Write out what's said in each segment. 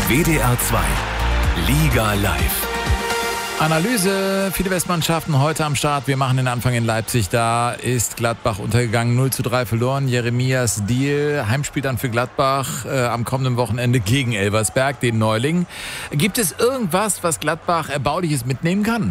WDR 2 Liga Live. Analyse, viele Westmannschaften heute am Start. Wir machen den Anfang in Leipzig. Da ist Gladbach untergegangen, 0:3 verloren. Jeremias Diehl, Heimspiel dann für Gladbach am kommenden Wochenende gegen Elversberg, den Neuling. Gibt es irgendwas, was Gladbach Erbauliches mitnehmen kann?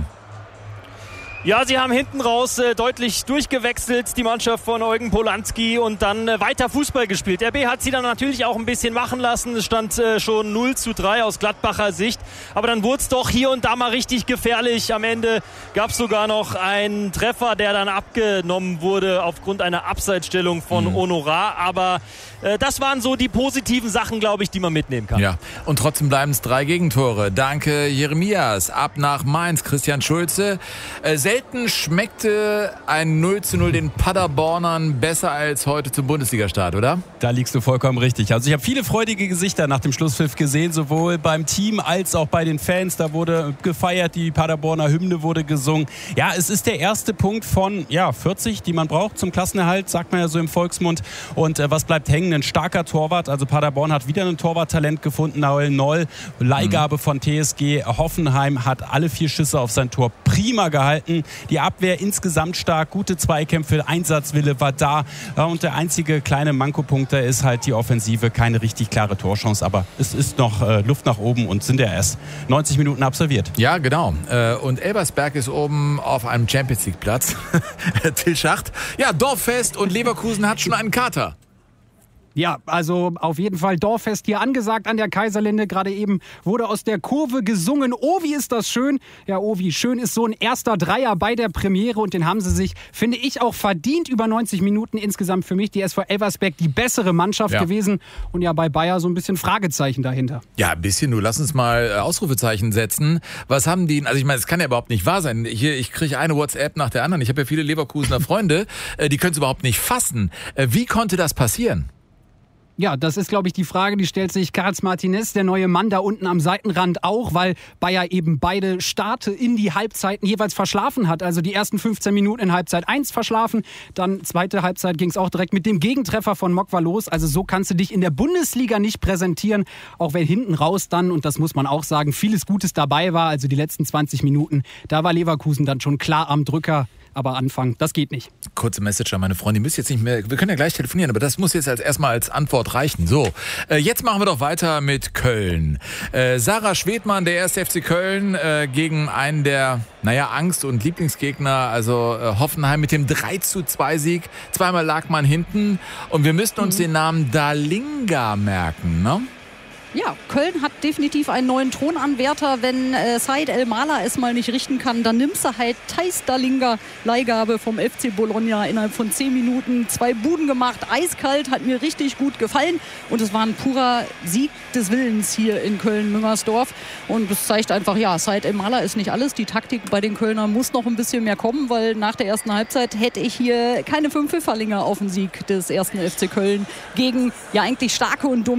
Ja, sie haben hinten raus deutlich durchgewechselt, die Mannschaft von Eugen Polanski, und dann weiter Fußball gespielt. RB hat sie dann natürlich auch ein bisschen machen lassen. Es stand schon 0:3 aus Gladbacher Sicht. Aber dann wurde es doch hier und da mal richtig gefährlich. Am Ende gab es sogar noch einen Treffer, der dann abgenommen wurde aufgrund einer Abseitsstellung von Honorar. Aber das waren so die positiven Sachen, glaube ich, die man mitnehmen kann. Ja, und trotzdem bleiben es 3 Gegentore. Danke, Jeremias. Ab nach Mainz, Christian Schulze. Selten schmeckte ein 0:0 den Paderbornern besser als heute zum Bundesligastart, oder? Da liegst du vollkommen richtig. Also ich habe viele freudige Gesichter nach dem Schlusspfiff gesehen, sowohl beim Team als auch bei den Fans. Da wurde gefeiert, die Paderborner Hymne wurde gesungen. Ja, es ist der erste Punkt von 40, die man braucht zum Klassenerhalt, sagt man ja so im Volksmund. Und was bleibt hängen? Ein starker Torwart. Also Paderborn hat wieder ein Torwarttalent gefunden. Nahuel Noll, Leihgabe von TSG Hoffenheim, hat alle 4 Schüsse auf sein Tor prima gehalten. Die Abwehr insgesamt stark, gute Zweikämpfe, Einsatzwille war da. Und der einzige kleine Mankopunkt da ist halt die Offensive. Keine richtig klare Torchance, aber es ist noch Luft nach oben und sind ja erst 90 Minuten absolviert. Ja, genau. Und Elversberg ist oben auf einem Champions-League-Platz. Till Schacht. Ja, Dorffest, und Leverkusen hat schon einen Kater. Ja, also auf jeden Fall Dorffest hier angesagt an der Kaiserlinde. Gerade eben wurde aus der Kurve gesungen. Oh, wie ist das schön. Ja, oh, wie schön ist so ein erster Dreier bei der Premiere. Und den haben sie sich, finde ich, auch verdient. Über 90 Minuten insgesamt für mich die SV Elversberg die bessere Mannschaft gewesen. Und ja, bei Bayer so ein bisschen Fragezeichen dahinter. Ja, ein bisschen. Du lass uns mal Ausrufezeichen setzen. Was haben die, also ich meine, das kann ja überhaupt nicht wahr sein. Hier, ich kriege eine WhatsApp nach der anderen. Ich habe ja viele Leverkusener Freunde. Die können es überhaupt nicht fassen. Wie konnte das passieren? Ja, das ist, glaube ich, die Frage, die stellt sich Carlos Martinez, der neue Mann da unten am Seitenrand, auch, weil Bayer eben beide Starte in die Halbzeiten jeweils verschlafen hat. Also die ersten 15 Minuten in Halbzeit 1 verschlafen, dann zweite Halbzeit ging es auch direkt mit dem Gegentreffer von Mokwa los. Also so kannst du dich in der Bundesliga nicht präsentieren, auch wenn hinten raus dann, und das muss man auch sagen, vieles Gutes dabei war. Also die letzten 20 Minuten, da war Leverkusen dann schon klar am Drücker. Aber anfangen, das geht nicht. Kurze Message an meine Freunde, ihr müsst jetzt nicht mehr, wir können ja gleich telefonieren, aber das muss jetzt erstmal als Antwort reichen. So, jetzt machen wir doch weiter mit Köln. Sarah Schwedmann, der 1. FC Köln, gegen einen der, Angst- und Lieblingsgegner, also Hoffenheim mit dem 3:2-Sieg. Zweimal lag man hinten und wir müssten uns den Namen Dalinga merken, ne? Ja, Köln hat definitiv einen neuen Thronanwärter. Wenn Said El-Mala es mal nicht richten kann, dann nimmst du halt Thijs Dalinga, Leihgabe vom FC Bologna, innerhalb von 10 Minuten 2 Buden gemacht. Eiskalt, hat mir richtig gut gefallen. Und es war ein purer Sieg des Willens hier in Köln-Müngersdorf. Und das zeigt einfach, Said El-Mala ist nicht alles. Die Taktik bei den Kölnern muss noch ein bisschen mehr kommen, weil nach der ersten Halbzeit hätte ich hier keine 5 Pfifferlinge auf den Sieg des 1. FC Köln gegen eigentlich starke und dominante